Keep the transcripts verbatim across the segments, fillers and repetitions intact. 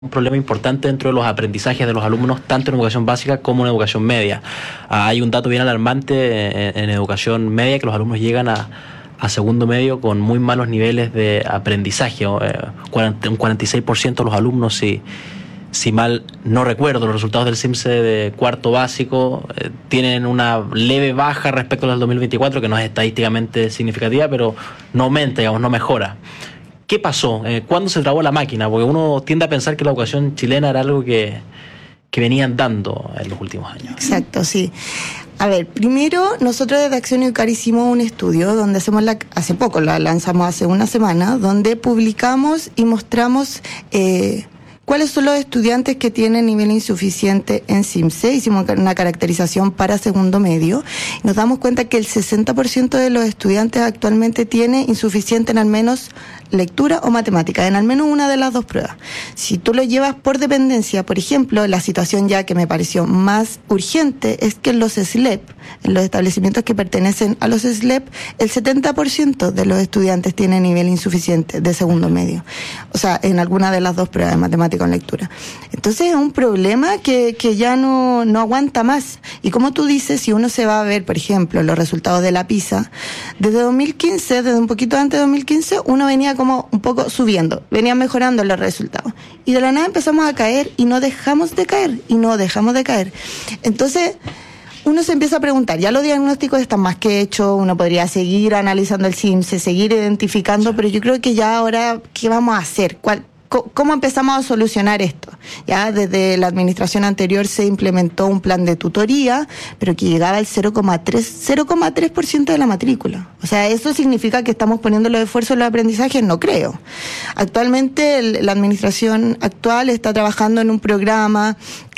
un problema importante dentro de los aprendizajes de los alumnos, tanto en educación básica como en educación media. Ah, hay un dato bien alarmante en, en educación media, que los alumnos llegan a, a segundo medio con muy malos niveles de aprendizaje. Eh, cuarenta, un cuarenta y seis por ciento de los alumnos, si, si mal no recuerdo, los resultados del CIMSE de cuarto básico eh, tienen una leve baja respecto al dos mil veinticuatro, que no es estadísticamente significativa, pero no aumenta, digamos, no mejora. ¿Qué pasó? Eh, ¿Cuándo se trabó la máquina? Porque uno tiende a pensar que la educación chilena era algo que, que venían dando en los últimos años. Exacto, sí. A ver, primero nosotros desde Acción Educar hicimos un estudio donde hacemos la, hace poco, la lanzamos hace una semana, donde publicamos y mostramos eh, cuáles son los estudiantes que tienen nivel insuficiente en CIMSE. Hicimos una caracterización para segundo medio. Nos damos cuenta que el sesenta por ciento de los estudiantes actualmente tiene insuficiente en al menos lectura o matemática, en al menos una de las dos pruebas. Si tú lo llevas por dependencia, por ejemplo, la situación ya que me pareció más urgente es que en los S L E P, en los establecimientos que pertenecen a los S L E P, el setenta por ciento de los estudiantes tiene nivel insuficiente de segundo medio. O sea, en alguna de las dos pruebas de matemática o en lectura. Entonces es un problema que, que ya no, no aguanta más. Y como tú dices, si uno se va a ver, por ejemplo, los resultados de la PISA, desde dos mil quince, desde un poquito antes de dos mil quince, uno venía como un poco subiendo, venían mejorando los resultados. Y de la nada empezamos a caer y no dejamos de caer, y no dejamos de caer. Entonces, uno se empieza a preguntar, ya los diagnósticos están más que hechos, uno podría seguir analizando el CIMSE, seguir identificando, pero yo creo que ya ahora, ¿qué vamos a hacer? ¿Cuál? ¿Cómo empezamos a solucionar esto? Ya desde la administración anterior se implementó un plan de tutoría, pero que llegaba al cero coma tres por ciento de la matrícula. O sea, ¿eso significa que estamos poniendo los esfuerzos en los aprendizajes? No creo. Actualmente el, la administración actual está trabajando en un programa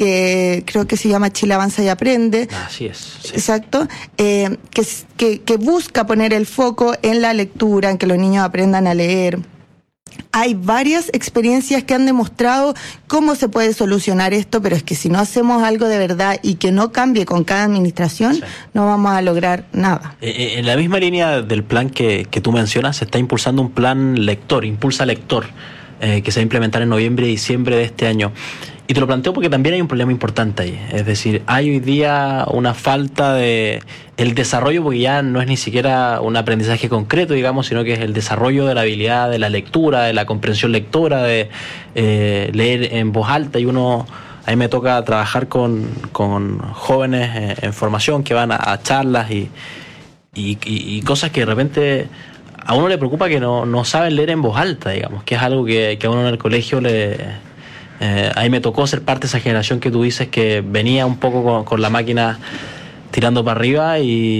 que creo que se llama Chile Avanza y Aprende. Así es. Sí. Exacto. Eh, que, que, que busca poner el foco en la lectura, en que los niños aprendan a leer. Hay varias experiencias que han demostrado cómo se puede solucionar esto, pero es que si no hacemos algo de verdad y que no cambie con cada administración, sí, no vamos a lograr nada. Eh, en la misma línea del plan que, que tú mencionas, se está impulsando un plan lector, Impulsa Lector, eh, que se va a implementar en noviembre y diciembre de este año. Y te lo planteo porque también hay un problema importante ahí. Es decir, hay hoy día una falta de el desarrollo, porque ya no es ni siquiera un aprendizaje concreto, digamos, sino que es el desarrollo de la habilidad de la lectura, de la comprensión lectora, de eh, leer en voz alta. Y uno, a mí me toca trabajar con, con jóvenes eh, en formación que van a, a charlas y, y, y, y cosas que de repente a uno le preocupa, que no, no saben leer en voz alta, digamos, que es algo que, que a uno en el colegio le... Eh, ahí me tocó ser parte de esa generación que tú dices que venía un poco con, con la máquina tirando para arriba,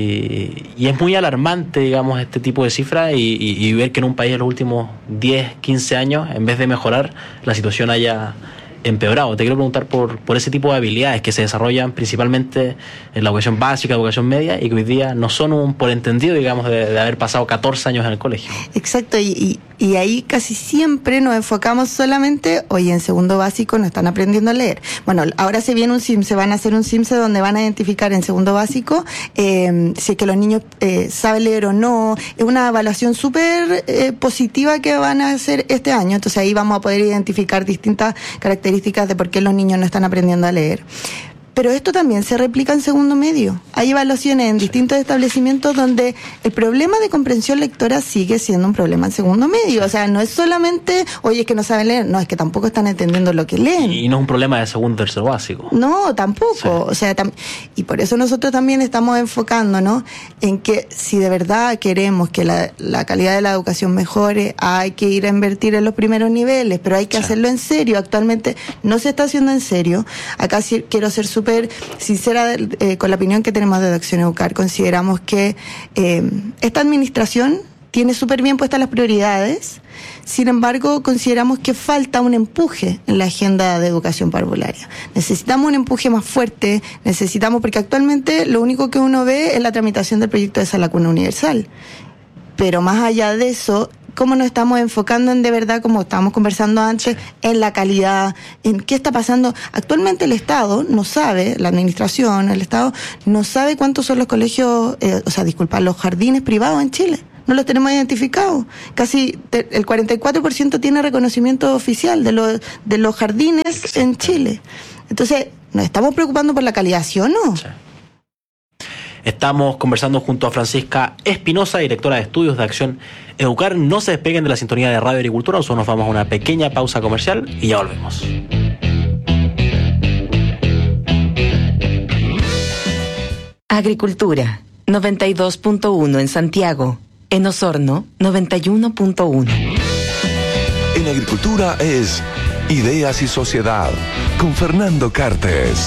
y, y es muy alarmante, digamos, este tipo de cifras, y, y, y ver que en un país en los últimos diez, quince años, en vez de mejorar, la situación haya empeorado. Te quiero preguntar por, por ese tipo de habilidades que se desarrollan principalmente en la educación básica, educación media, y que hoy día no son un por entendido, digamos, de, de haber pasado catorce años en el colegio. Exacto, y, y, y ahí casi siempre nos enfocamos solamente, oye, en segundo básico no están aprendiendo a leer. Bueno, ahora se viene un CIMSE, van a hacer un CIMSE donde van a identificar en segundo básico eh, si es que los niños eh, saben leer o no. Es una evaluación súper eh, positiva que van a hacer este año, entonces ahí vamos a poder identificar distintas características de por qué los niños no están aprendiendo a leer. Pero esto también se replica en segundo medio. Hay evaluaciones en distintos establecimientos donde el problema de comprensión lectora sigue siendo un problema en segundo medio. O sea, no es solamente, oye, es que no saben leer, no, es que tampoco están entendiendo lo que leen. Y no es un problema de segundo o tercero básico. No, tampoco. Sí. O sea, tam- y por eso nosotros también estamos enfocándonos en que si de verdad queremos que la, la calidad de la educación mejore, hay que ir a invertir en los primeros niveles, pero hay que sí. hacerlo en serio. Actualmente no se está haciendo en serio. Acá sí quiero ser súper súper sincera eh, con la opinión que tenemos de Acción Educar. Consideramos que eh, esta administración tiene súper bien puestas las prioridades, sin embargo consideramos que falta un empuje en la agenda de educación parvularia. Necesitamos un empuje más fuerte, necesitamos, porque actualmente lo único que uno ve es la tramitación del proyecto de Sala Cuna Universal, pero más allá de eso, cómo nos estamos enfocando en de verdad, como estábamos conversando antes, en la calidad, en qué está pasando. Actualmente el Estado no sabe, la administración, el Estado no sabe cuántos son los colegios, eh, o sea, disculpa, los jardines privados en Chile. no los tenemos identificados. Casi te, el cuarenta y cuatro por ciento tiene reconocimiento oficial de los, de los jardines Exacto. en Chile. Entonces, ¿nos estamos preocupando por la calidad, sí o no? Sí. Estamos conversando junto a Francisca Espinosa, directora de estudios de Acción Educar. No se despeguen de la sintonía de Radio Agricultura, nosotros nos vamos a una pequeña pausa comercial y ya volvemos. Agricultura, noventa y dos punto uno en Santiago. En Osorno, noventa y uno punto uno. En Agricultura es Ideas y Sociedad, con Fernando Cartes.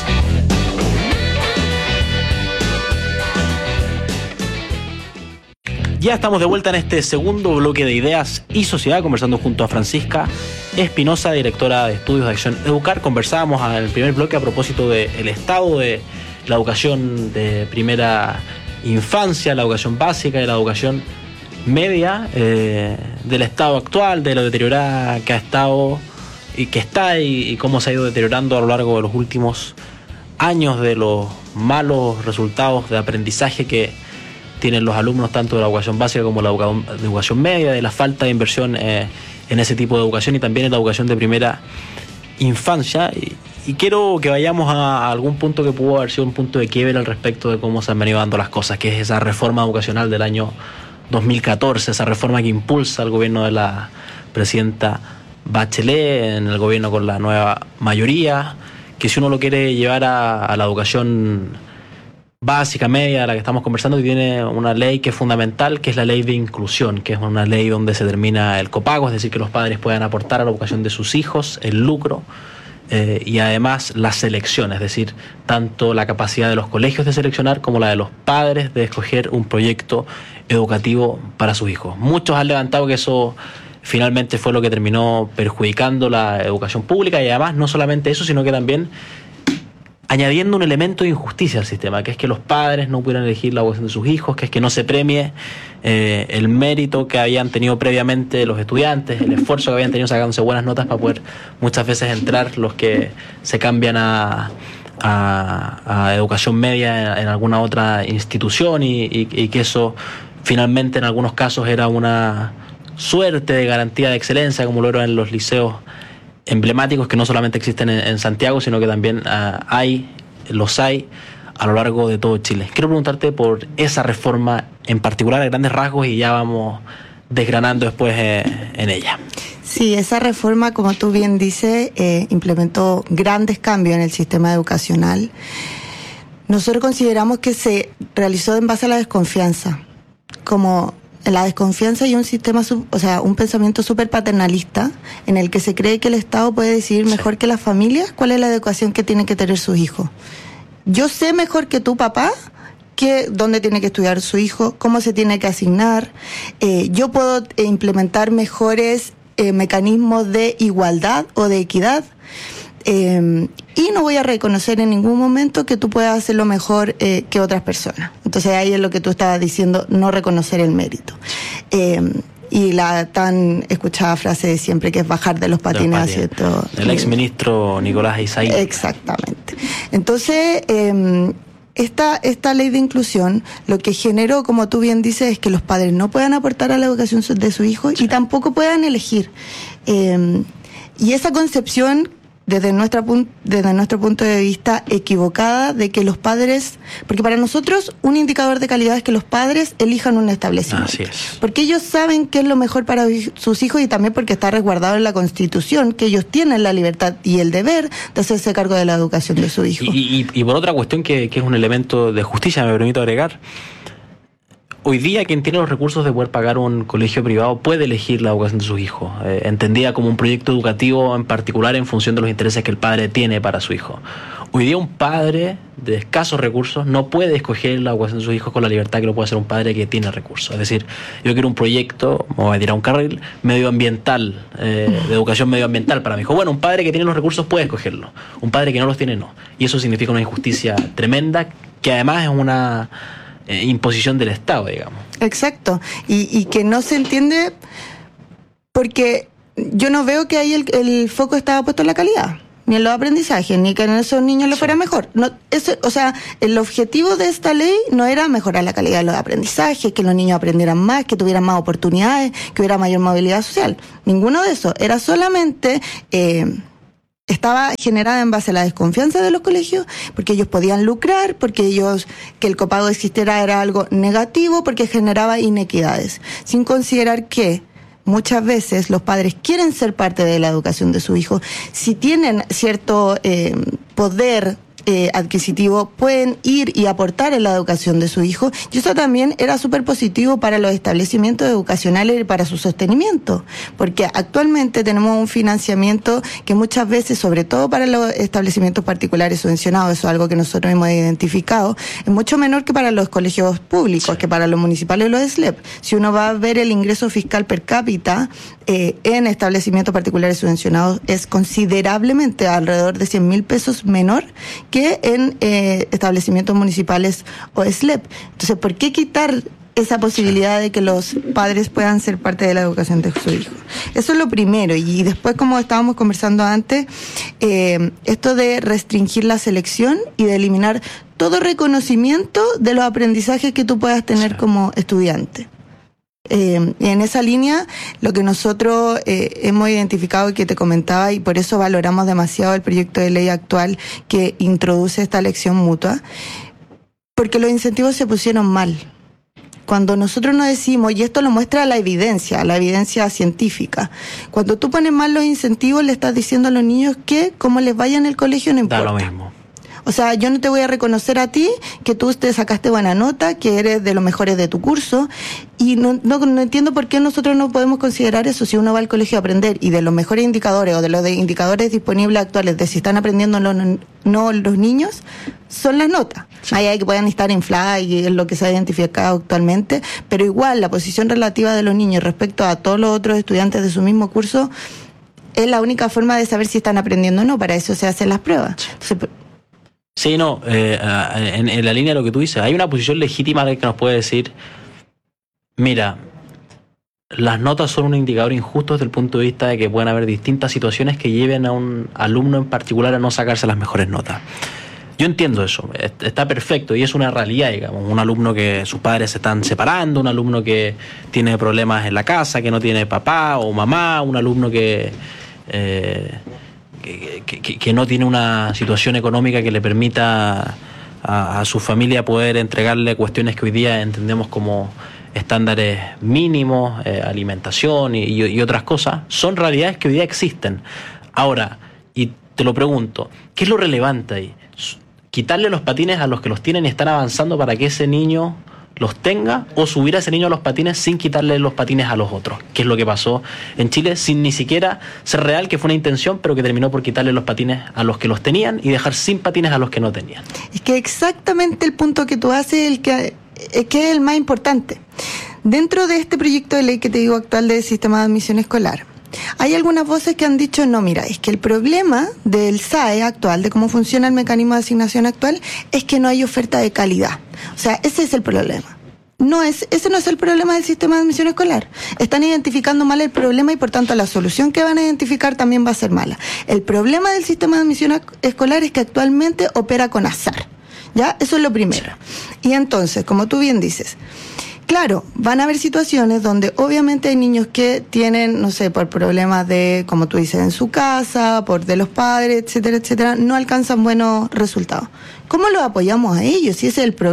Ya estamos de vuelta en este segundo bloque de Ideas y Sociedad, conversando junto a Francisca Espinosa, directora de estudios de Acción Educar. Conversábamos en el primer bloque a propósito del estado de la educación de primera infancia, la educación básica y la educación media, eh, del estado actual, de lo deteriorada que ha estado y que está y, y cómo se ha ido deteriorando a lo largo de los últimos años, de los malos resultados de aprendizaje que tienen los alumnos tanto de la educación básica como la educación, de educación media, de la falta de inversión eh, en ese tipo de educación y también en la educación de primera infancia. Y, y quiero que vayamos a, a algún punto que pudo haber sido un punto de quiebre al respecto de cómo se han venido dando las cosas, que es esa reforma educacional del año dos mil catorce, esa reforma que impulsa el gobierno de la presidenta Bachelet, en el gobierno con la nueva mayoría, que si uno lo quiere llevar a, a la educación básica, media, de la que estamos conversando, tiene una ley que es fundamental, que es la ley de inclusión, que es una ley donde se termina el copago, es decir, que los padres puedan aportar a la educación de sus hijos, el lucro, eh, y además la selección, es decir, tanto la capacidad de los colegios de seleccionar como la de los padres de escoger un proyecto educativo para sus hijos. Muchos han levantado que eso finalmente fue lo que terminó perjudicando la educación pública y además no solamente eso, sino que también añadiendo un elemento de injusticia al sistema, que es que los padres no pudieran elegir la educación de sus hijos, que es que no se premie eh, el mérito que habían tenido previamente los estudiantes, el esfuerzo que habían tenido sacándose buenas notas para poder muchas veces entrar los que se cambian a, a, a educación media en, en alguna otra institución y, y, y que eso finalmente en algunos casos era una suerte de garantía de excelencia, como lo era en los liceos emblemáticos que no solamente existen en, en Santiago, sino que también uh, hay, los hay a lo largo de todo Chile. Quiero preguntarte por esa reforma en particular a grandes rasgos y ya vamos desgranando después eh, en ella. Sí, esa reforma, como tú bien dices, eh, implementó grandes cambios en el sistema educacional. Nosotros consideramos que se realizó en base a la desconfianza, como la desconfianza y un sistema, o sea, un pensamiento súper paternalista en el que se cree que el Estado puede decidir mejor sí. que las familias cuál es la educación que tienen que tener sus hijos. Yo sé mejor que tu papá que dónde tiene que estudiar su hijo, cómo se tiene que asignar. Eh, yo puedo eh, implementar mejores eh, mecanismos de igualdad o de equidad. Eh, y no voy a reconocer en ningún momento que tú puedas hacerlo mejor eh, que otras personas. Entonces ahí es lo que tú estabas diciendo, no reconocer el mérito. Eh, y la tan escuchada frase de siempre que es bajar de los patines, ¿cierto? El exministro Nicolás Isaí. Exactamente. Entonces, eh, esta, esta ley de inclusión lo que generó, como tú bien dices, es que los padres no puedan aportar a la educación de su hijo sí. y tampoco puedan elegir. Eh, y esa concepción desde nuestra pun- desde nuestro punto de vista equivocada de que los padres, porque para nosotros un indicador de calidad es que los padres elijan un establecimiento. Así es. Porque ellos saben qué es lo mejor para sus hijos y también porque está resguardado en la Constitución que ellos tienen la libertad y el deber de hacerse cargo de la educación de su hijo. Y, y, y por otra cuestión que, que es un elemento de justicia, me permito agregar. Hoy día quien tiene los recursos de poder pagar un colegio privado puede elegir la educación de sus hijos, eh, entendida como un proyecto educativo en particular en función de los intereses que el padre tiene para su hijo. Hoy día un padre de escasos recursos no puede escoger la educación de sus hijos con la libertad que lo puede hacer un padre que tiene recursos. Es decir, yo quiero un proyecto, me voy a tirar un carril, medioambiental, eh, de educación medioambiental para mi hijo. Bueno, un padre que tiene los recursos puede escogerlo, un padre que no los tiene no. Y eso significa una injusticia tremenda que además es una Eh, imposición del Estado, digamos. Exacto, y, y que no se entiende porque yo no veo que ahí el, el foco estaba puesto en la calidad. ni en los aprendizajes, ni que a esos niños les fuera mejor. No, eso, o sea, el objetivo de esta ley no era mejorar la calidad de los aprendizajes, que los niños aprendieran más, que tuvieran más oportunidades, que hubiera mayor movilidad social. Ninguno de eso. Era solamente... Eh, estaba generada en base a la desconfianza de los colegios, porque ellos podían lucrar, porque ellos, que el copago existiera era algo negativo, porque generaba inequidades, sin considerar que muchas veces los padres quieren ser parte de la educación de su hijo. Si tienen cierto eh, poder eh, adquisitivo, pueden ir y aportar en la educación de su hijo, y eso también era súper positivo para los establecimientos educacionales y para su sostenimiento, porque actualmente tenemos un financiamiento que muchas veces, sobre todo para los establecimientos particulares subvencionados, eso es algo que nosotros hemos identificado, es mucho menor que para los colegios públicos, sí. que para los municipales y los S L E P. Si uno va a ver el ingreso fiscal per cápita eh, en establecimientos particulares subvencionados, es considerablemente, alrededor de cien mil pesos menor que que en eh, establecimientos municipales o S L E P. Entonces, ¿por qué quitar esa posibilidad de que los padres puedan ser parte de la educación de su hijo? Eso es lo primero. Y después, como estábamos conversando antes, eh, esto de restringir la selección y de eliminar todo reconocimiento de los aprendizajes que tú puedas tener sí. como estudiante. Eh, en esa línea, lo que nosotros eh, hemos identificado y que te comentaba, y por eso valoramos demasiado el proyecto de ley actual que introduce esta elección mutua, porque los incentivos se pusieron mal. Cuando nosotros nos decimos, y esto lo muestra la evidencia, la evidencia científica, cuando tú pones mal los incentivos, le estás diciendo a los niños que como les vaya en el colegio no importa. Da lo mismo. O sea, yo no te voy a reconocer a ti que tú te sacaste buena nota, que eres de los mejores de tu curso, y no, no, no entiendo por qué nosotros no podemos considerar eso si uno va al colegio a aprender, y de los mejores indicadores o de los de indicadores disponibles actuales de si están aprendiendo o no, no los niños, son las notas. Sí. Hay, hay que puedan estar infladas y es lo que se ha identificado actualmente, pero igual la posición relativa de los niños respecto a todos los otros estudiantes de su mismo curso es la única forma de saber si están aprendiendo o no. Para eso se hacen las pruebas. Entonces, sí, no, eh, en, en la línea de lo que tú dices, hay una posición legítima que nos puede decir, mira, las notas son un indicador injusto desde el punto de vista de que pueden haber distintas situaciones que lleven a un alumno en particular a no sacarse las mejores notas. Yo entiendo eso, está perfecto y es una realidad, digamos, un alumno que sus padres se están separando, un alumno que tiene problemas en la casa, que no tiene papá o mamá, un alumno que... Eh, Que, que, que no tiene una situación económica que le permita a, a su familia poder entregarle cuestiones que hoy día entendemos como estándares mínimos, eh, alimentación y, y, y otras cosas, son realidades que hoy día existen. Ahora, y te lo pregunto, ¿qué es lo relevante ahí? ¿Quitarle los patines a los que los tienen y están avanzando para que ese niño los tenga, o subir a ese niño a los patines sin quitarle los patines a los otros, que es lo que pasó en Chile, sin ni siquiera ser real que fue una intención, pero que terminó por quitarle los patines a los que los tenían y dejar sin patines a los que no tenían? Es que exactamente el punto que tú haces el que, es que es el más importante. Dentro de este proyecto de ley que te digo actual del sistema de admisión escolar, hay algunas voces que han dicho, no, mira, es que el problema del S A E actual, de cómo funciona el mecanismo de asignación actual, es que no hay oferta de calidad. O sea, ese es el problema. No es, ese no es el problema del sistema de admisión escolar. Están identificando mal el problema y por tanto la solución que van a identificar también va a ser mala. El problema del sistema de admisión escolar es que actualmente opera con azar. ¿Ya? Eso es lo primero. Y entonces, como tú bien dices, claro, van a haber situaciones donde obviamente hay niños que tienen, no sé, por problemas de, como tú dices, en su casa, por de los padres, etcétera, etcétera, no alcanzan buenos resultados. ¿Cómo los apoyamos a ellos? Si ese es el problema.